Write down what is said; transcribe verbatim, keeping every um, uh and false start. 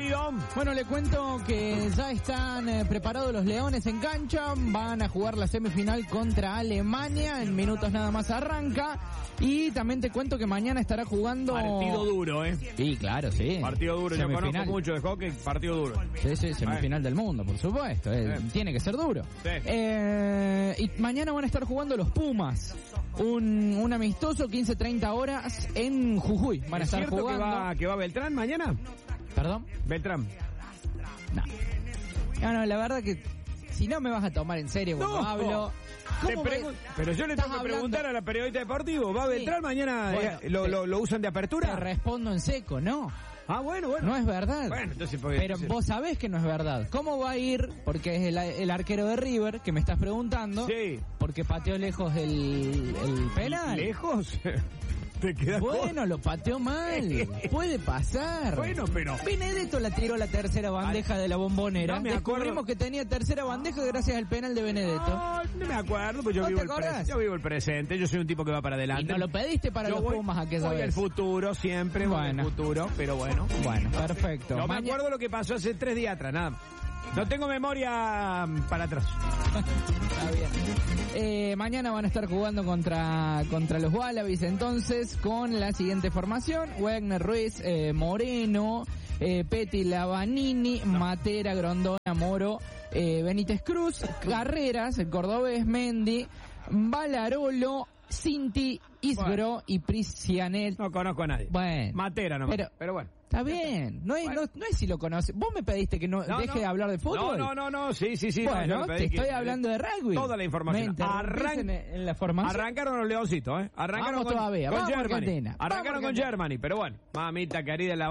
partido? Bueno, le cuento que ya están eh, preparados los Leones en cancha, van a jugar la semifinal contra Alemania, en minutos nada más arranca, y también te cuento que mañana estará jugando... Partido duro, ¿eh? Sí, claro, sí. Partido duro, yo Semifinal. conozco mucho de hockey, partido duro. Sí, sí, semifinal eh. del mundo, por supuesto, eh, Eh. tiene que ser duro. Sí. Eh, y mañana van a estar jugando los Pumas, un, un amistoso, quince treinta horas en Jujuy, van a ¿Es estar cierto jugando... que va, que va Beltrán mañana? ¿Perdón? Beltrán. No. No, no, la verdad que si no me vas a tomar en serio cuando No. hablo... Te ¿cómo me- pregun- Pero yo le estás tengo que hablando? preguntar a la periodista deportivo, ¿va Beltrán Sí. mañana? Bueno, eh, lo, te- lo, ¿Lo usan de Te apertura? respondo en seco, no. Ah, bueno, bueno. No es verdad. Bueno, entonces... porque- Pero entonces- vos sabés que no es verdad. ¿Cómo va a ir? Porque es el, el arquero de River, que me estás preguntando. Sí. Porque pateó lejos el, el penal. ¿Lejos? ¿Te quedas Bueno, lo pateó mal. Puede pasar. Bueno, pero... Benedetto la tiró la tercera bandeja de la bombonera. No me acuerdo. Descubrimos que tenía tercera bandeja gracias al penal de Benedetto. No, no me acuerdo, pues yo, ¿No vivo te el acordás? pres- yo vivo el presente, yo soy un tipo que va para adelante. Y no lo pediste para Yo los voy, Pumas aquella voy vez. al futuro, siempre voy Bueno. al futuro, pero bueno. Bueno, perfecto. No me Maña- acuerdo lo que pasó hace tres días atrás, nada. No tengo memoria mm, para atrás. Está bien. Eh, mañana van a estar jugando contra contra los Wallabies, entonces, con la siguiente formación: Wagner, Ruiz, eh, Moreno, eh, Peti, Lavanini, Matera, Grondona, Moro, eh, Benítez Cruz, Carreras, el cordobés, Mendy, Balarolo, Cinti, Isgro Bueno. y Priscianet. No conozco a nadie. Bueno. Matera nomás. Pero- Pero, bueno. Está bien, no es, Bueno. no, no es si lo conoces. Vos me pediste que no, No, deje no. de hablar de fútbol. No, no, no, no, sí, sí, sí. no, Bueno, yo le te pedí estoy que- hablando de rugby. Toda la información. Me interrumpís Arran- en, en la formación. Arrancaron los leoncitos, ¿eh? Arrancaron Vamos con, todavía, con vamos, Germany. Argentina. Arrancaron Vamos, con Argentina. Germany, pero bueno. Mamita querida, la